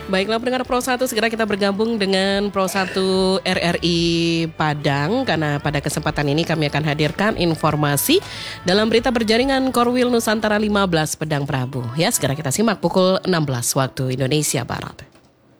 Baiklah pendengar Pro 1, segera kita bergabung dengan Pro 1 RRI Padang. Karena pada kesempatan ini kami akan hadirkan informasi dalam berita berjaringan Korwil Nusantara 15 Pedang Prabu. Ya, segera kita simak pukul 16 waktu Indonesia Barat.